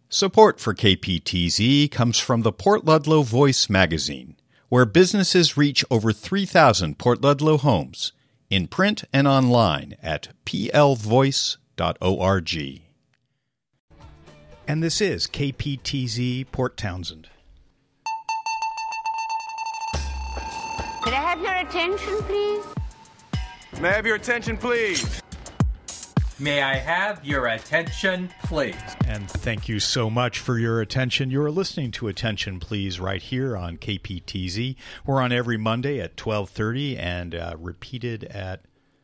Support for KPTZ comes from the Port Ludlow Voice magazine, where businesses reach over 3,000 Port Ludlow homes, in print and online at plvoice.org. And this is KPTZ Port Townsend. Could I have your attention, please? May I have your attention, please? May I have your attention, please? And thank you so much for your attention. You're listening to Attention Please right here on KPTZ. We're on every Monday at 12:30 and repeated at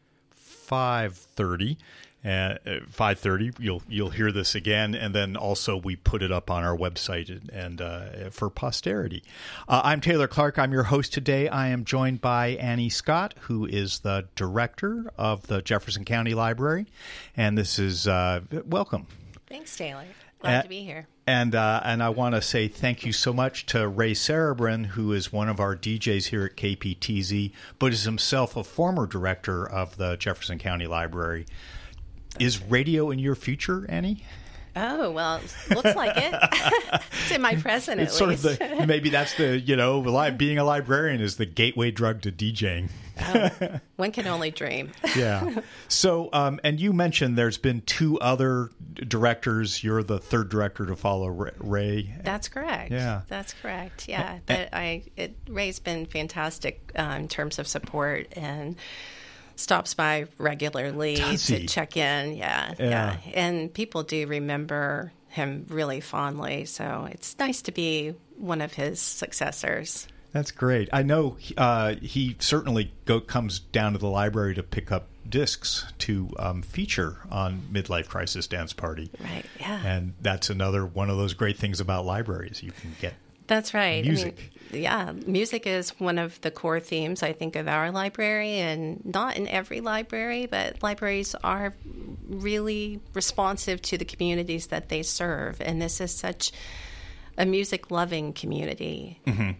5:30. 5:30. You'll hear this again, and then also we put it up on our website and for posterity. I'm Taylor Clark. I'm your host today. I am joined by Annie Scott, who is the director of the Jefferson County Library, and this is welcome. Thanks, Taylor. Glad to be here. And I want to say thank you so much to Ray Sarabrin, who is one of our DJs here at KPTZ, but is himself a former director of the Jefferson County Library. Is radio in your future, Annie? Oh, well, looks like it. It's in my present, at it's least. Sort of maybe that's being a librarian is the gateway drug to DJing. One can only dream. Yeah. So, and you mentioned there's been two other directors. You're the third director to follow Ray. That's correct. Yeah. That's correct. Yeah. But Ray's been fantastic in terms of support and stops by regularly to check in. Yeah. And people do remember him really fondly. So it's nice to be one of his successors. That's great. I know he certainly comes down to the library to pick up discs to feature on Midlife Crisis Dance Party. Right, yeah. And that's another one of those great things about libraries. You can get That's right. music. Music is one of the core themes, I think, of our library, and not in every library, but libraries are really responsive to the communities that they serve, and this is such a music-loving community. Mm-hmm.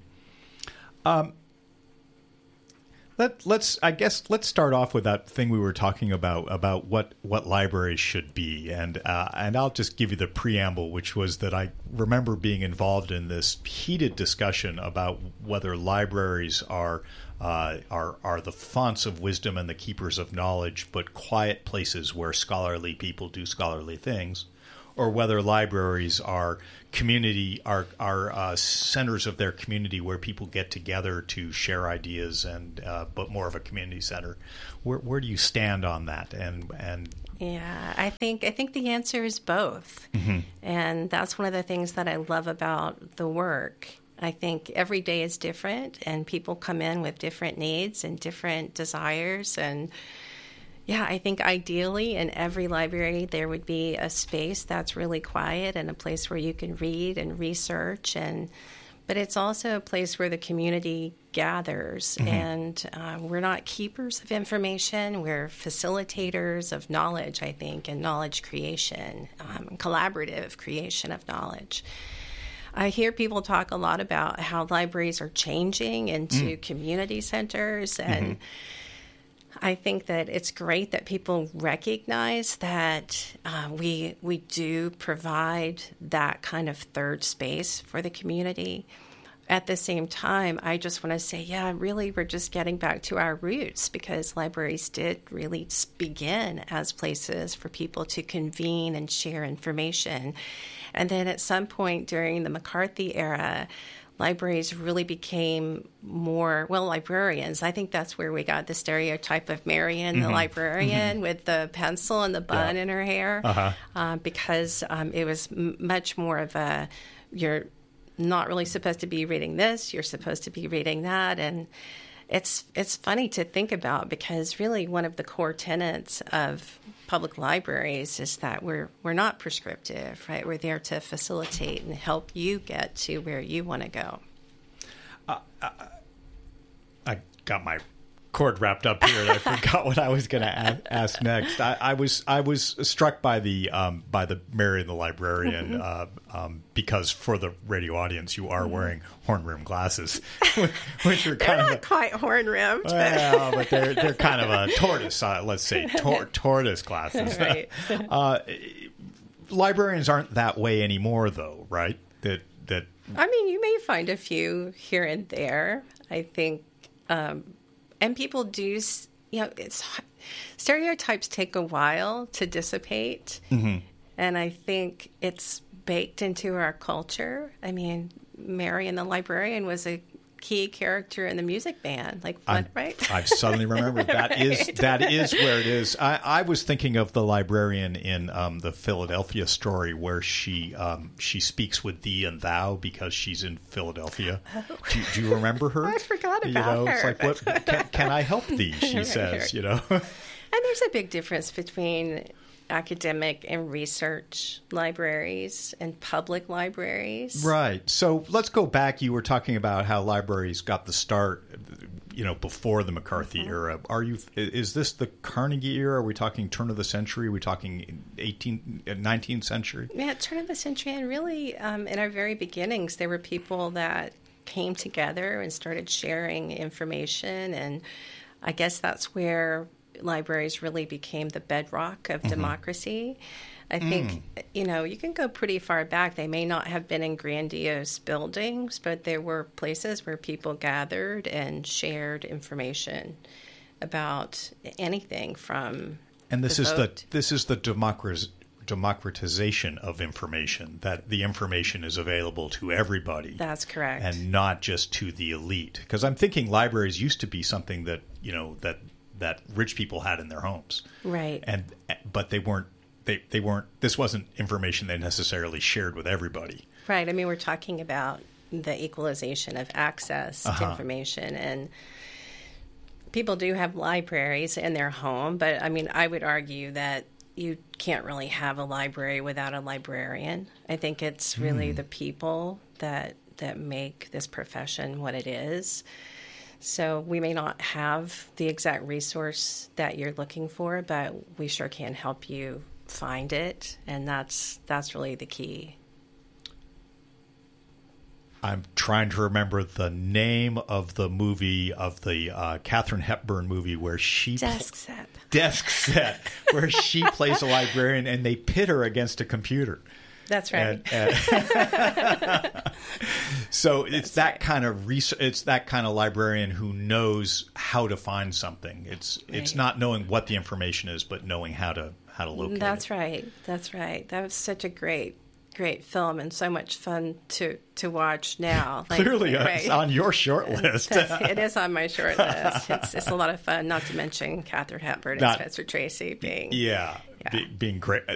Let's start off with that thing we were talking about what libraries should be, and I'll just give you the preamble, which was that I remember being involved in this heated discussion about whether libraries are the fonts of wisdom and the keepers of knowledge, but quiet places where scholarly people do scholarly things, or whether libraries are centers of their community where people get together to share ideas but more of a community center. Where do you stand on that? And yeah, I think the answer is both. Mm-hmm. And that's one of the things that I love about the work. I think every day is different, and people come in with different needs and different desires. And yeah, I think ideally in every library there would be a space that's really quiet and a place where you can read and research, but it's also a place where the community gathers. Mm-hmm. And we're not keepers of information, we're facilitators of knowledge, I think, and knowledge creation, collaborative creation of knowledge. I hear people talk a lot about how libraries are changing into community centers, and I think that it's great that people recognize that we do provide that kind of third space for the community. At the same time, I just want to say, really, we're just getting back to our roots, because libraries did really begin as places for people to convene and share information. And then at some point during the McCarthy era, libraries really became more, librarians. I think that's where we got the stereotype of Marian, the librarian, with the pencil and the bun in her hair, because it was much more of you're not really supposed to be reading this, you're supposed to be reading that. And it's funny to think about, because really one of the core tenets of public libraries is that we're not prescriptive, right? We're there to facilitate and help you get to where you want to go. I got my cord wrapped up here, and I forgot what I was going to ask next. I was struck by the Mary the Librarian because for the radio audience, you are wearing horn rim glasses, which are kind they're not quite horn rimmed. Well, but they're kind of a tortoise, let's say tortoise glasses. Right. librarians aren't that way anymore, though, right? That I mean, you may find a few here and there, I think. And people do, stereotypes take a while to dissipate. Mm-hmm. And I think it's baked into our culture. I mean, Marion the librarian was a key character in the music band, right? I've suddenly remembered that is where it is. I was thinking of the librarian in the Philadelphia Story, where she speaks with thee and thou because she's in Philadelphia. Oh. Do you remember her? I forgot about her. It's like, what can I help thee? She says, And there's a big difference between academic and research libraries and public libraries. Right. So let's go back. You were talking about how libraries got the start, before the McCarthy era. Is this the Carnegie era? Are we talking turn of the century? Are we talking 19th century? Yeah, turn of the century. And really, in our very beginnings, there were people that came together and started sharing information. And I guess that's where libraries really became the bedrock of democracy. I think, you can go pretty far back. They may not have been in grandiose buildings, but there were places where people gathered and shared information about anything from And this the is vote. this is the democratization of information, that the information is available to everybody. That's correct. And not just to the elite. Because I'm thinking libraries used to be something that, that rich people had in their homes. Right. But they weren't. They weren't. This wasn't information they necessarily shared with everybody. Right. I mean, we're talking about the equalization of access to information, and people do have libraries in their home. But I mean, I would argue that you can't really have a library without a librarian. I think it's really the people that make this profession what it is. So we may not have the exact resource that you're looking for, but we sure can help you find it, and that's really the key. I'm trying to remember the name of the movie, of the Katharine Hepburn movie where she Desk Set, where she plays a librarian and they pit her against a computer. That's right. So it's that kind of it's that kind of librarian who knows how to find something. It's not knowing what the information is, but knowing how to locate That's it. right. That's right. That was such a great film and so much fun to watch now. Clearly, it's on your short list. It is on my short list. It's a lot of fun. Not to mention Katharine Hepburn and Spencer Tracy being being great.